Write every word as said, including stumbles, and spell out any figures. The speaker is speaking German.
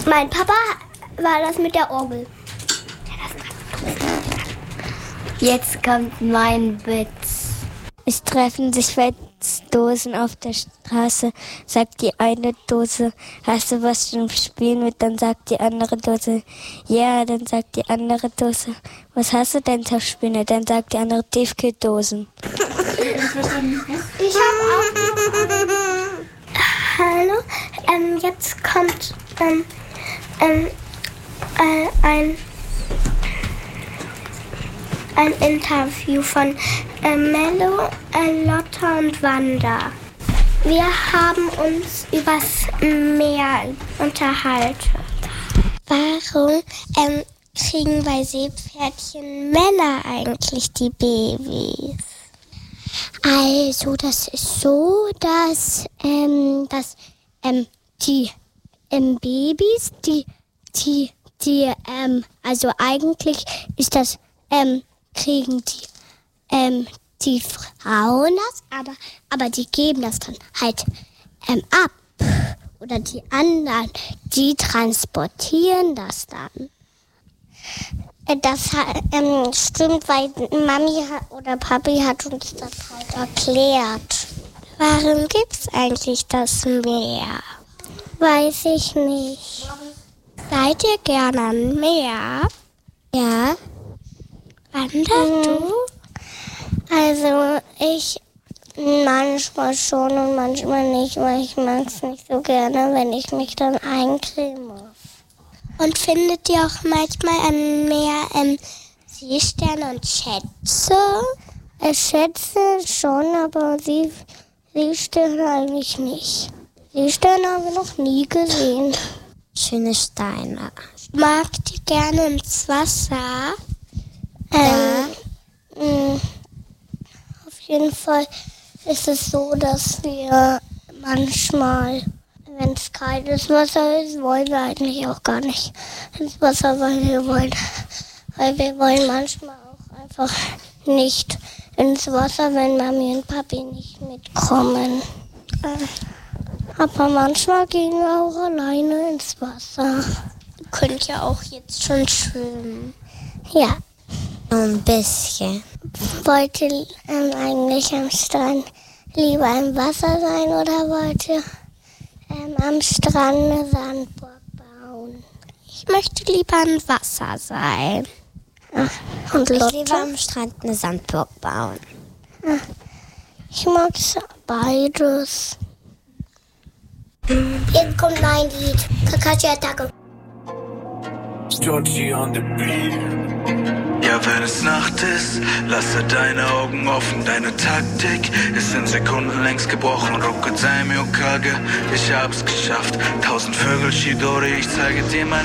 Mein Papa war das mit der Orgel. Jetzt kommt mein Witz. Es treffen sich zwei Dosen auf der Straße. Sagt die eine Dose, hast du was zum Spielen mit? Dann sagt die andere Dose, ja. Dann sagt die andere Dose, was hast du denn zum Spielen? Dann sagt die andere, Tiefkühldosen. Ich habe auch. Hallo, ähm, jetzt kommt ähm, ähm, äh, ein ein Interview von äh, Mello, äh, Lotta und Wanda. Wir haben uns übers Meer unterhalten. Warum ähm, kriegen bei Seepferdchen Männer eigentlich die Babys? Also, das ist so, dass, ähm, dass ähm, die ähm, Babys, die, die, die, ähm, also eigentlich ist das, ähm, kriegen die, ähm, die Frauen das, aber, aber die geben das dann halt ähm, ab. Oder die anderen, die transportieren das dann. Das ähm, stimmt, weil Mami oder Papi hat uns das halt erklärt. Warum gibt's eigentlich das Meer? Weiß ich nicht. Seid ihr gerne am Meer? Ja. Wandert du? Also ich manchmal schon und manchmal nicht, weil ich mag es nicht so gerne, wenn ich mich dann eincremen muss. Und findet ihr auch manchmal am Meer ähm, Seesterne und Schätze? Äh, Schätze schon, aber Sie, Seesterne eigentlich nicht. Seesterne haben wir noch nie gesehen. Schöne Steine. Magt ihr gerne ins Wasser? Ja. Ähm, auf jeden Fall ist es so, dass wir manchmal, wenn es kaltes Wasser ist, wollen wir eigentlich auch gar nicht ins Wasser, weil wir wollen, weil wir wollen manchmal auch einfach nicht ins Wasser, wenn Mami und Papi nicht mitkommen. Aber manchmal gehen wir auch alleine ins Wasser. Ihr könnt ja auch jetzt schon schwimmen. Ja. Ein bisschen. Wollt ihr ähm, eigentlich am Strand lieber im Wasser sein oder wollt ihr ähm, am Strand eine Sandburg bauen? Ich möchte lieber im Wasser sein. Ach, und Ich Lotte? lieber am Strand eine Sandburg bauen. Ach, ich mag beides. Jetzt kommt mein Lied. Kakashi-Attacke. Georgie on the beat. Ja, wenn es Nacht ist, lasse deine Augen offen. Deine Taktik ist in Sekunden längst gebrochen. Ruckelt sein Yokage, ich hab's geschafft. Tausend Vögel, Shidori, ich zeige dir meine